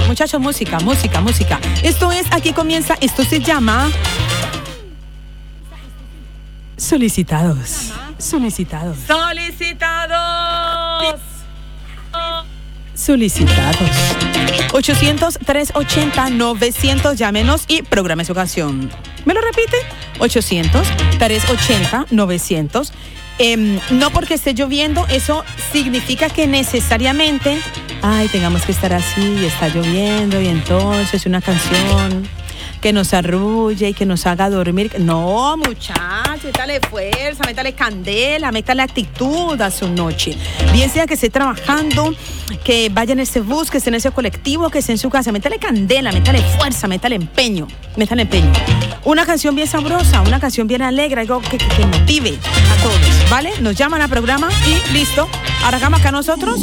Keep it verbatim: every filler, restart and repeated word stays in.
muchachos, música, música, música. Esto es, aquí comienza, esto se llama... Solicitados. Solicitados. Solicitados. Solicitados. ochocientos, trescientos ochenta, novecientos, llámenos y programe su canción. ¿Me lo repite? ochocientos, trescientos ochenta, novecientos. Eh, no porque esté lloviendo, eso significa que necesariamente, ay, tengamos que estar así, está lloviendo y entonces una canción que nos arrulle y que nos haga dormir. No, muchachos, métale fuerza, métale candela, métale actitud a su noche. Bien sea que esté trabajando, que vaya en ese bus, que esté en ese colectivo, que esté en su casa, métale candela, métale fuerza, métale empeño, métale empeño. Una canción bien sabrosa, una canción bien alegre, algo que, que, que motive a todos, ¿vale? Nos llaman al programa y listo. Arrancamos acá nosotros.